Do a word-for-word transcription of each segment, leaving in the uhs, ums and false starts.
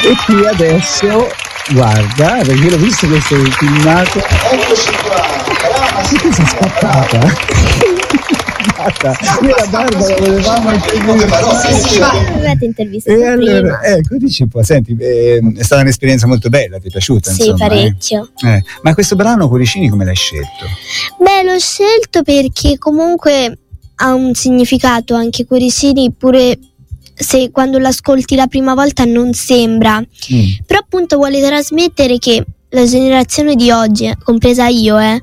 E qui adesso, guarda, perché l'ho visto questo filmato. Eccoci qua. Che cosa è scappata? Io la Barbara volevamo avete intervistato e allora, prima. ecco, dici un po', senti, eh, è stata un'esperienza molto bella, ti è piaciuta? Sì, insomma, parecchio. Eh? Eh. Ma questo brano Cuoricini come l'hai scelto? Beh, l'ho scelto perché comunque ha un significato anche Cuoricini, pure se quando l'ascolti la prima volta non sembra, Mm. però appunto vuole trasmettere che la generazione di oggi, compresa io, eh,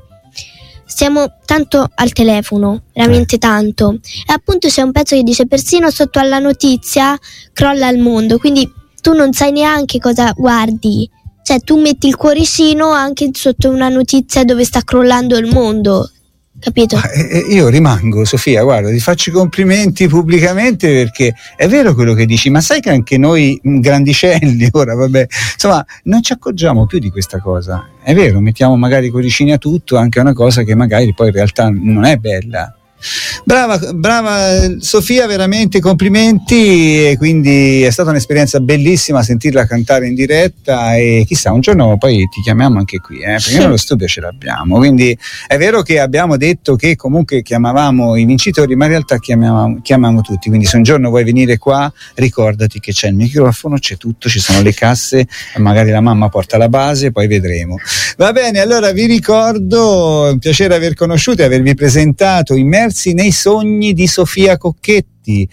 stiamo tanto al telefono, veramente tanto, e appunto c'è un pezzo che dice persino sotto alla notizia crolla il mondo, quindi tu non sai neanche cosa guardi, cioè tu metti il cuoricino anche sotto una notizia dove sta crollando il mondo, capito? Ma, eh, io rimango, Sofia, guarda, ti faccio i complimenti pubblicamente perché è vero quello che dici, ma sai che anche noi mh, grandicelli ora, vabbè, insomma, non ci accorgiamo più di questa cosa. È vero, mettiamo magari cuoricini a tutto, anche a una cosa che magari poi in realtà non è bella. Brava, brava Sofia, veramente complimenti, e quindi è stata un'esperienza bellissima sentirla cantare in diretta e chissà un giorno poi ti chiamiamo anche qui, eh, perché noi lo studio ce l'abbiamo, quindi è vero che abbiamo detto che comunque chiamavamo i vincitori, ma in realtà chiamiamo, chiamiamo tutti, quindi se un giorno vuoi venire qua ricordati che c'è il microfono, c'è tutto, ci sono le casse, magari la mamma porta la base, poi vedremo. Va bene, allora vi ricordo, è un piacere aver conosciuto e avervi presentato Immersi nei sogni di Sofia Cocchetti.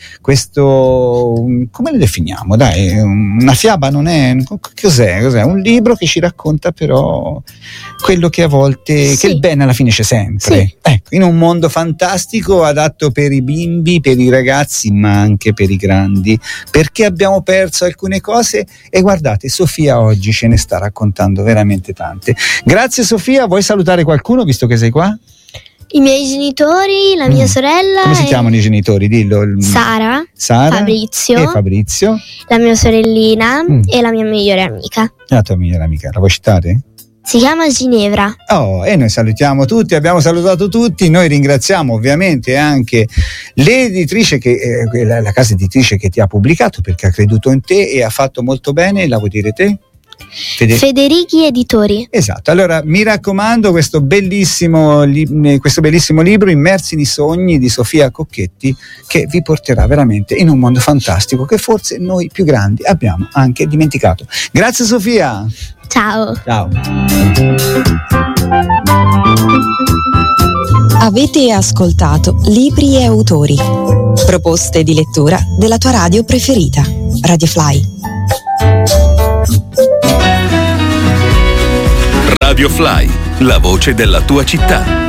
Questo, come lo definiamo? Dai, una fiaba non è, cos'è? Cos'è? Un libro che ci racconta però quello che a volte, Sì. che il bene alla fine c'è sempre. Sì. Ecco, in un mondo fantastico adatto per i bimbi, per i ragazzi, ma anche per i grandi, perché abbiamo perso alcune cose e guardate, Sofia oggi ce ne sta raccontando veramente tante. Grazie Sofia, vuoi salutare qualcuno visto che sei qua? I miei genitori, la mia Mm. sorella, Come si e chiamano i genitori? Dillo. il- Sara, Sara Fabrizio, e Fabrizio, la mia sorellina Mm. e la mia migliore amica. la tua migliore amica, la vuoi citare? Si chiama Ginevra. Oh, e noi salutiamo tutti, abbiamo salutato tutti, noi ringraziamo ovviamente anche l'editrice, che, eh, la, la casa editrice che ti ha pubblicato perché ha creduto in te e ha fatto molto bene, la vuoi dire te? Fede- Federichi Editori. Esatto, allora mi raccomando questo bellissimo, li- questo bellissimo libro Immersi nei sogni di Sofia Cocchetti, che vi porterà veramente in un mondo fantastico che forse noi più grandi abbiamo anche dimenticato. Grazie Sofia. Ciao. Ciao. Avete ascoltato Libri e autori, proposte di lettura della tua radio preferita, Radio Fly. Radio Fly, la voce della tua città.